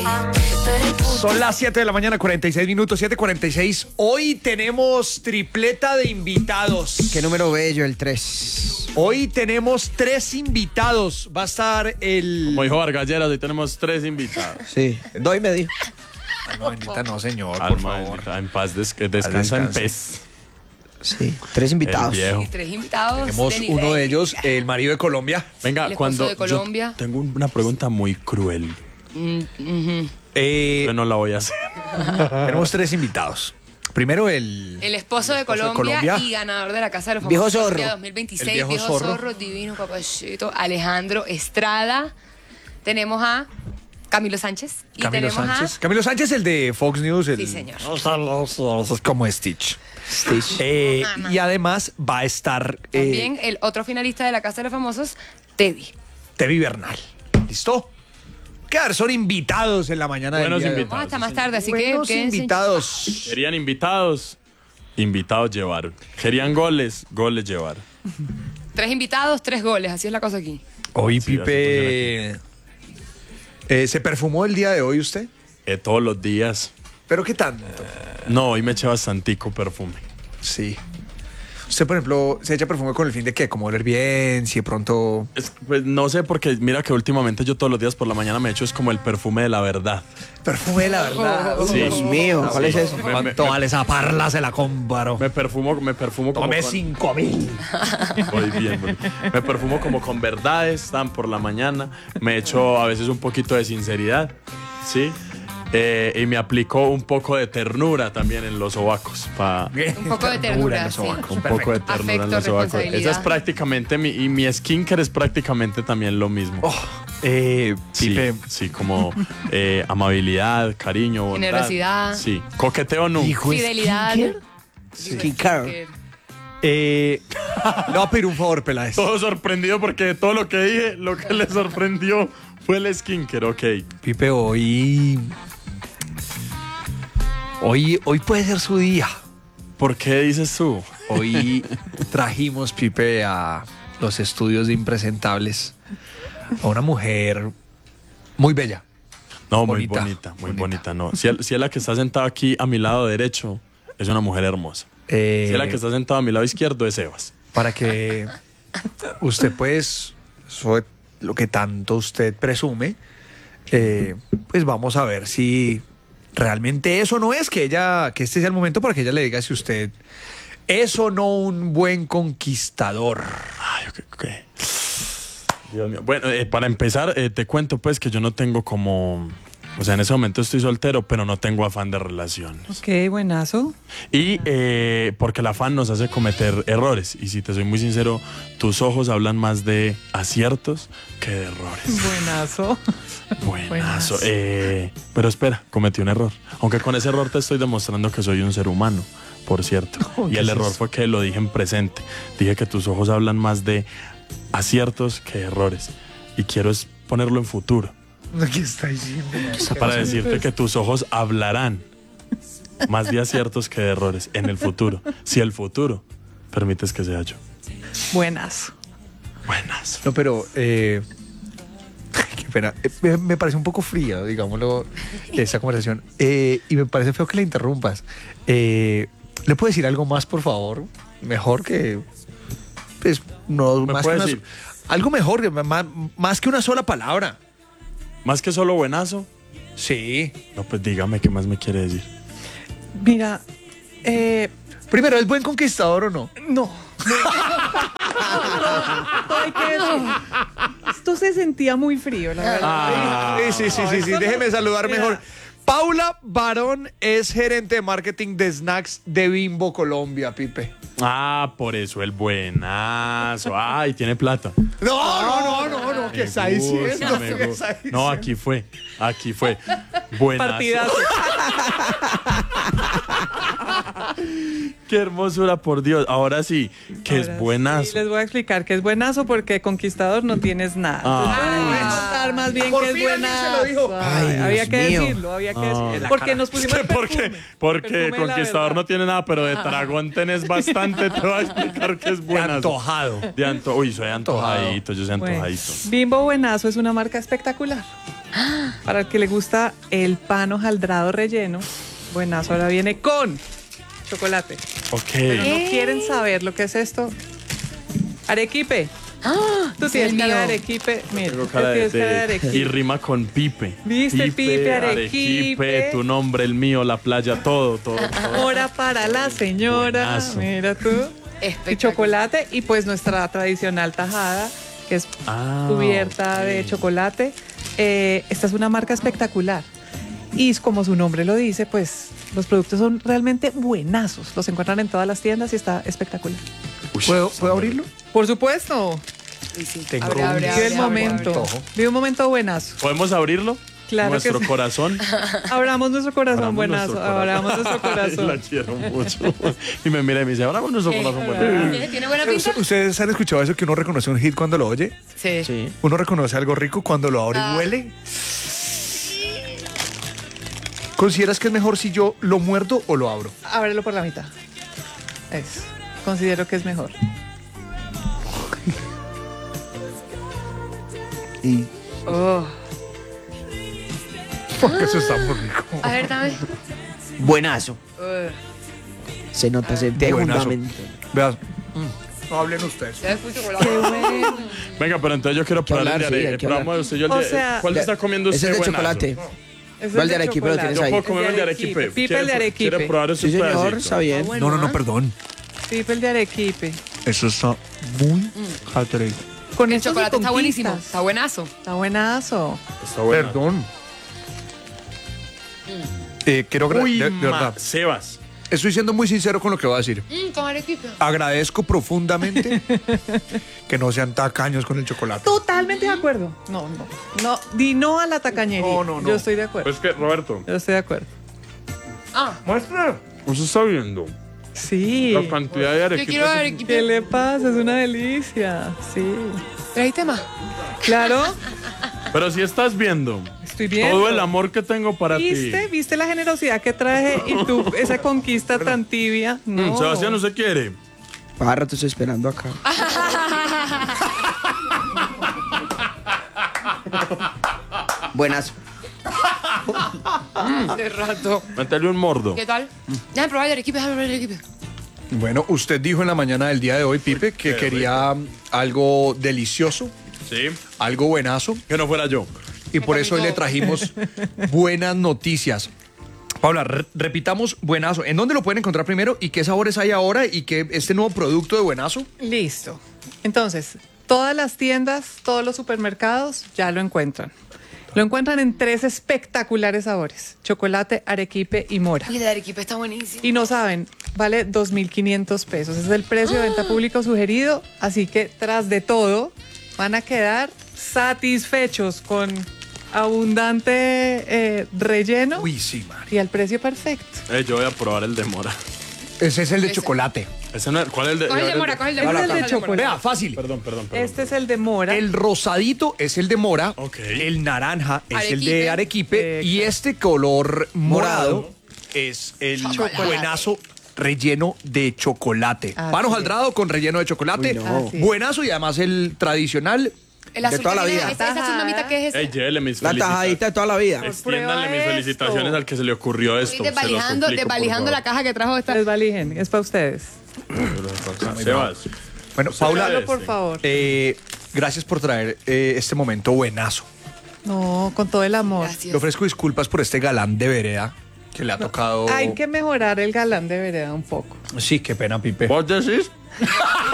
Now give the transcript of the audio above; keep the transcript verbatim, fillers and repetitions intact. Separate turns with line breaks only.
Son las siete de la mañana, cuarenta y seis minutos, siete cuarenta y seis. Hoy tenemos tripleta de invitados.
Qué número bello, el tres.
Hoy tenemos tres invitados. Va a estar el...
Como dijo Vargalleras, hoy tenemos tres invitados.
Sí, doy me dijo.
Ay, no, bendita no, señor, por
Alma
favor.
bendita, en paz des- descansa en
descanse.
pez.
Sí, tres invitados.
El viejo.
Y tres invitados.
Tenemos
de nivel.
uno de ellos, el marido de Colombia.
Venga,
El esposo
cuando
de Colombia.
yo tengo una pregunta muy cruel,
Eh,
pero no la voy a hacer.
tenemos tres invitados. Primero el...
El esposo de
esposo de
Colombia,
Colombia.
y ganador de la Casa de los
Viejo
Famosos
zorro.
Colombia dos mil veintiséis.
El viejo
viejo
zorro.
zorro. divino, papachito, Alejandro Estrada. Tenemos a Camilo Sánchez. Y
Camilo
tenemos
Sánchez. Camilo Sánchez, el de Fox News. El...
Sí, señor.
Es como Stitch.
Stitch.
Eh,
Mamá.
y además va a estar eh,
También el otro finalista de la Casa de los Famosos, Teddy.
Tevi Bernal. ¿Listo? Claro, son invitados en la mañana
Buenos
del día de hoy.
invitados.
Vamos hasta más tarde, así
Buenos
que quédense.
invitados.
Querían invitados, invitados llevaron. Querían goles, goles llevaron.
Tres invitados, tres goles. Así es la cosa aquí.
Hoy,
Sí,
Pipe, eh, ¿se perfumó el día de hoy usted?
Eh, todos los días.
¿Pero qué tanto?
No, hoy me eché bastantico perfume.
Sí. Usted, por ejemplo, se echa perfume con el fin de qué, como oler bien, si de pronto...
Es- pues no sé, porque mira que últimamente yo todos los días por la mañana me echo es como el perfume de la verdad.
Perfume, la verdad.
Sí.
Dios mío, ¿cuál es eso?
Me- me-
¿Cuánto
me-
vale esa parla? Se la comparo.
Me perfumo, me perfumo como
Tomé
con-
cinco mil.
Voy bien, voy. Me perfumo como con verdades, están por la mañana. Me echo a veces un poquito de sinceridad, ¿sí? Eh, y me aplico un poco de ternura también en los sobacos. Pa,
Un poco de ternura,
en los
sí.
sobacos.
un poco de ternura en
Afecto,
los sobacos. Esa es
responsabilidad.
prácticamente mi... Y mi skincare es prácticamente también lo mismo.
Oh, eh,
Sí,
Pipe,
sí, como eh, amabilidad, cariño, bondad.
Generosidad.
Sí, coqueteo no.
Hijo,
Fidelidad.
skincare.
Skincare.
Eh, le voy a pedir un favor, Peláez.
Todo sorprendido porque de todo lo que dije, lo que le sorprendió fue el skincare, ok.
Pipe, hoy... Hoy, hoy puede ser su día.
¿Por qué dices tú?
Hoy trajimos, Pipe, a los estudios de Impresentables a una mujer muy bella.
No, muy
Bonita,
bonita, muy
bonita.
bonita, no. Si, el- si es la que está sentada aquí a mi lado derecho, es una mujer hermosa.
Eh,
Si es la que está sentada a mi lado izquierdo, es Evas.
Para que usted, pues, eso es lo que tanto usted presume, eh, pues vamos a ver si realmente eso no es, que ella, que este sea el momento para que ella le diga si usted es o no un buen conquistador.
Ay, ok, ok. Dios mío. Bueno, eh, para empezar, eh, te cuento pues que yo no tengo como... O sea, en ese momento estoy soltero, pero no tengo afán de relaciones.
Qué buenazo.
Y eh, porque el afán nos hace cometer errores. Y si te soy muy sincero, tus ojos hablan más de aciertos que de errores.
Buenazo.
Buenazo.
Buenazo.
Eh, pero espera, cometí un error. Aunque con ese error te estoy demostrando que soy un ser humano, por cierto.
Oh,
y
¿qué
el
es
error
eso?
fue que lo dije en presente. Dije que tus ojos hablan más de aciertos que de errores. Y quiero es ponerlo en futuro.
¿Qué está diciendo?
Para decirte que tus ojos hablarán más de aciertos que de errores en el futuro. Si el futuro permites que sea yo.
Buenazo.
Buenas.
No, pero eh, qué pena. Eh, Me, me parece un poco fría, digámoslo, esa conversación. Eh, y me parece feo que la interrumpas. Eh, ¿Le puedo decir algo más, por favor? Mejor que... Pues, no,
¿Me
más que
puede
una,
decir?
algo mejor, que más, más que una sola palabra.
Más que solo buenazo.
Sí.
No, pues dígame qué más me quiere decir.
Mira, eh,
Primero, ¿es buen conquistador o no?
no. Todo hay que decir. Esto se sentía muy frío, la verdad.
Ah.
Sí, sí, sí, sí, sí. Déjeme saludar mejor. Paula Barón es gerente de marketing de snacks de Bimbo Colombia, Pipe.
Ah, por eso el buenazo. Ay, tiene plata.
No, no, no, no, no, ¿qué
Me
está
gusta,
diciendo?
me
¿Qué
gusta.
está diciendo?
No, aquí fue. Aquí fue. Buenazo.
Partidazo.
Qué hermosura, por Dios. Ahora sí, que es
Ahora
buenazo.
sí, les voy a explicar que es buenazo porque conquistador no tienes nada.
Ah.
Entonces, les voy a contar más bien
Por
que es
fin alguien se lo
buenazo.
dijo.
Ay,
Ay,
había
Dios
que
mío.
decirlo, había que
Ah.
decirlo. Porque nos pusimos
porque
perfume,
porque
perfume de la
Conquistador
verdad.
no tiene nada, pero de Tragón tenés bastante. Te voy a explicar que es
De
buenazo.
antojado.
De anto Uy, soy antojadito, yo soy
Bueno,
antojadito.
Bimbo Buenazo es una marca espectacular. Para el que le gusta el pan hojaldrado relleno, Buenazo ahora viene con chocolate.
Ok.
Pero no quieren saber lo que es esto. Arequipe. Tú
es
tienes
el
cara de
mío.
arequipe. Mira,
Tengo
tú
cara de-
tienes cara de
de-
arequipe.
y rima con Pipe.
¿Viste? Pipe, Arequipe.
tu nombre, el mío, la playa, todo, todo. todo.
Hora para la señora.
Buenazo.
Mira tú. Y
Espectacular.
chocolate y pues nuestra tradicional tajada, que es
Ah,
cubierta
ok.
de chocolate. Eh, esta es una marca espectacular. Y como su nombre lo dice, pues los productos son realmente buenazos. Los encuentran en todas las tiendas y está espectacular.
Uy,
¿Puedo,
está
¿puedo
bueno.
abrirlo?
Por supuesto.
Sí, sí.
Tengo
Abre,
un-
abre,
Vive
abre,
el
abre,
momento.
abre.
antojo.
Vive un momento buenazo.
¿Podemos abrirlo?
Claro que
Nuestro
sí.
corazón.
Abramos nuestro corazón
Abramos
buenazo.
nuestro corazón.
Abramos nuestro
Ay,
corazón.
la quiero mucho. Y me mira y me dice, abramos nuestro
Eh,
corazón buenazo.
¿Tiene, tiene buena pinta?
¿Ustedes han escuchado eso que uno reconoce un hit cuando lo oye?
Sí.
Sí.
Uno reconoce algo rico cuando lo abre
Ah.
y huele. ¿Consideras que es mejor si yo lo muerdo o lo abro?
Ábrelo por la mitad. Es. Considero que es mejor.
Y
Oh.
Porque eso está muy rico.
A ver, dame.
buenazo.
Uh,
Se nota, se tiene
Buenazo.
fundamento.
Veas. No hablen ustedes.
ya escucho chocolate.
Qué bueno.
Venga, pero entonces yo quiero
que
probar el
hablar,
de
sí, hay
arequipe.
que hablar.
Probamos usted y yo el
O
de-
sea-
¿Cuál está comiendo
Ese
usted?
es de
buenazo?
chocolate.
Es
¿Cuál
el
de Arequipe lo
chocolate.
tienes
Yo
ahí?
puedo comer
Es
el
de
de arequipe.
Arequipe. Pipe
¿Quiere-
el de Arequipe.
¿Quiere probar ese
Sí, señor,
pedacito?
está bien.
No, no, no, perdón.
Pipe el de Arequipe.
Eso está muy alto.
Con
El
estos
chocolate
y
está buenísimo.
conquistas.
Está buenazo.
Está buenazo.
Está bueno.
Perdón. Eh, quiero agra-
Uy,
de, de
ma-
verdad.
Sebas.
Estoy siendo muy sincero con lo que voy a decir.
Mm, con arequipe.
Agradezco profundamente que no sean tacaños con el chocolate.
Totalmente de acuerdo. No, no. No, di no a la tacañería.
No, no, no.
Yo estoy de acuerdo.
Pues que, Roberto,
Yo estoy de acuerdo.
Ah,
Muestra.
¿usted está viendo
Sí.
la cantidad de
yo
arequipe?
quiero
¿Qué
arequipe.
le pasa? Es una delicia. Sí.
¿Trajiste más?
Claro.
Pero si estás viendo
Estoy bien.
todo el amor que tengo para
¿Viste?
ti.
¿Viste la generosidad que traje y tú, esa conquista tan tibia? No.
Mm, Sebastián, ¿usted quiere?
Para rato estoy esperando acá. Buenazo.
De rato.
Métele un mordo.
¿Qué tal? Déjame probar el arequipe, déjame probar el arequipe.
Bueno, usted dijo en la mañana del día de hoy, Pipe, que
Qué
quería algo delicioso,
Sí.
algo buenazo,
Que no fuera yo.
y por
comí
eso hoy le
todo.
trajimos buenas noticias. Paula, re- repitamos buenazo. ¿En dónde lo pueden encontrar primero y qué sabores hay ahora y qué este nuevo producto de buenazo?
Listo. Entonces, todas las tiendas, todos los supermercados ya lo encuentran. Lo encuentran en tres espectaculares sabores: chocolate, arequipe y mora.
Y el de arequipe está buenísimo.
Y no saben, vale dos mil quinientos pesos. Ese es el precio de venta público sugerido. Así que, tras de todo, van a quedar satisfechos con abundante eh, relleno
Uy, sí, man.
y al precio perfecto.
Eh, yo voy a probar el de mora.
Ese es el de
Ese.
chocolate.
Ese no es- ¿Cuál es el de
Coge el de
el
mora, coge el de
Ese
mora.
es el de
coge mora.
chocolate.
Vea, fácil.
Perdón, perdón, perdón.
Este es el de mora.
El rosadito es el de mora,
Ok.
el naranja es el de
Arequipe.
arequipe y
Exacto.
este color morado
Morado.
es el
Chocolate.
buenazo relleno de chocolate.
Así
Pan
es.
hojaldrado con relleno de chocolate.
Uy, no.
Así es.
Buenazo y además el tradicional.
El
De
azul
toda
que
la
tiene-
vida.
Esa, esa azul mamita que es ese.
Ey, llévele mis
La
felicitaciones.
tajadita de toda la vida.
Extiéndanle mis
Prueba
felicitaciones
esto.
al que se le ocurrió esto.
Estoy
se los
desvalijando,
suplico, por
desvalijando la
favor.
caja que trajo esta.
Desvalijen, es para ustedes.
Sebas.
Bueno,
Usted
Paula,
sabe
Pablo, por
este.
favor.
eh, gracias por traer eh, este momento buenazo.
No, con todo el amor.
Gracias.
Le ofrezco disculpas por este galán de vereda que le ha tocado.
Hay que mejorar el galán de vereda un poco.
Sí, qué pena, Pipe.
¿Vos decís?